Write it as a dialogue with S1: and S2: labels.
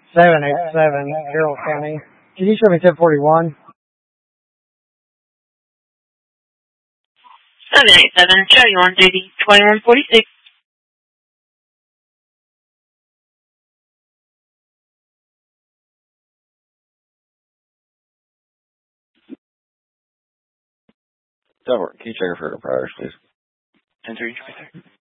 S1: 787, Carroll County. Can you show me 1041?
S2: 787, show you on duty, 2146.
S3: Can you check her for priors, please?
S4: 10-3,